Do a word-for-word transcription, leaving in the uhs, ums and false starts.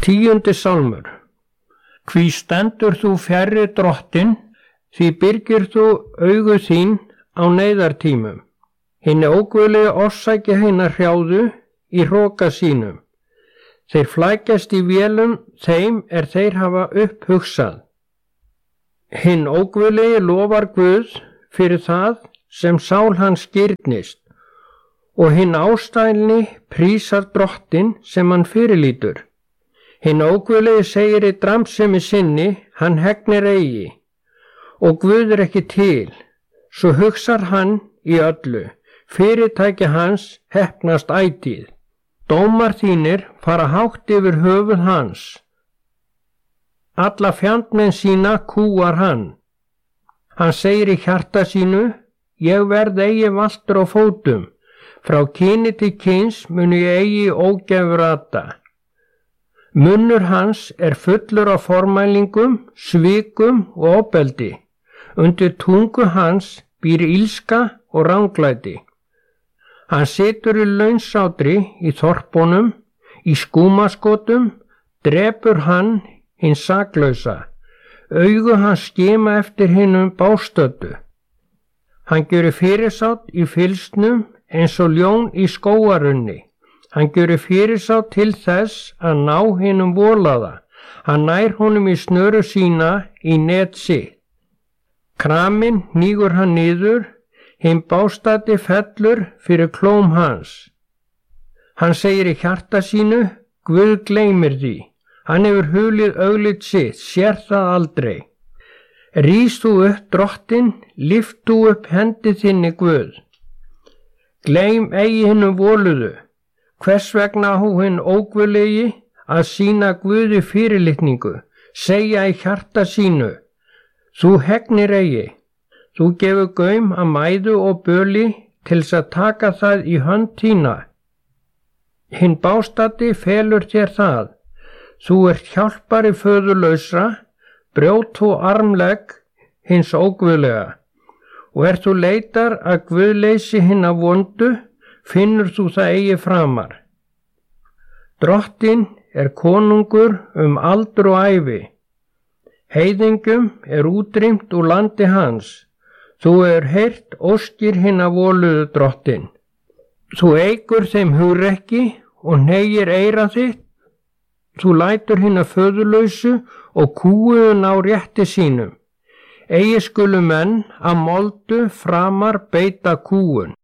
Tíundi sálmur. Hví stendur þú fjarri Drottin, því byrgir þú augu þín á neyðartímum. Hinni óguðlegi orsaki hinna hrjáðu í hroka sínum. Þeir flækjast í vélum þeim er þeir hafa upphugsað. Hinn óguðlegi lofar Guð fyrir það sem sál hans skírnist, og hinn ástælni prísar Drottin sem hann fyrirlítur. Hinn óguðlegi segir í dramsemi sinni, hann hegnir eigi, og Guð er ekki til, svo hugsar hann í öllu, fyrirtæki hans heppnast ætíð. Dómar þínir fara hátt yfir höfuð hans, alla fjandmenn sína kúar hann. Hann segir í hjarta sínu, ég verð eigi valtur á fótum, frá kyni til kyns mun ég eigi ógæfur ata. Munnur hans er fullur af formælingum, svikum og ofbeldi. Undir tungu hans býr ilska og ranglæti. Hann situr í launsátri í þorpunum, í skúmaskotum, drepur hann hinn saklausa. Augu hans skima eftir hinum bástöddu. Hann gjörir fyrirsátt í fylgsnum eins og ljón í skógarunni. Hann gjörir fyrirsátt til þess að ná hinum volaða. Hann nær honum í snöru sína í net sitt. Kramin hnígur hann niður, hinn bástaddi fellur fyrir klóm hans. Hann segir í hjarta sínu, Guð gleymir því. Hann hefur hulið auglið sitt, sér það aldrei. Rís þú upp Drottin, lyft þú upp hendi þinni Guð. Gleym eigi hinum voluðu. Hvers vegna á hinn óguðlegi að sýna Guði fyrirlitningu, segja í hjarta sínu, þú hegnir eigi, þú gefur gaum að mæðu og böli til þess að taka það í hönd þína. Hinn bástaddi felur þér það, þú ert hjálpari föðurlausra, brjót þú armlegg hins óguðlega, og er þú leitar að guðleysi hinna vondu, finnur þú það eigi framar. Drottin er konungur um aldur og ævi. Heiðingum er útrýmt úr landi hans. Þú er heyrt óskir hinna voluðu Drottin. Þú eigur þeim hugrekki og hneigir eyra þitt. Þú lætur hinna föðurlausu og kúun á rétti sínum. Eigi skulu menn að moldu framar beita kúun.